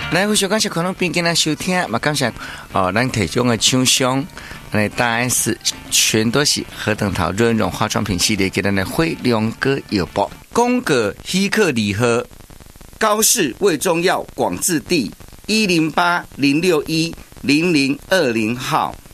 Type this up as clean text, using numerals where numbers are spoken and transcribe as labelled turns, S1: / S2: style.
S1: 来，非常感谢可能并跟咱收听，嘛感谢咱提供的厂商，来答案是全都是何等桃润润化妆品系列给咱的辉亮哥邮报，宫格希克礼盒，高市卫中药广治地108-061-0020号。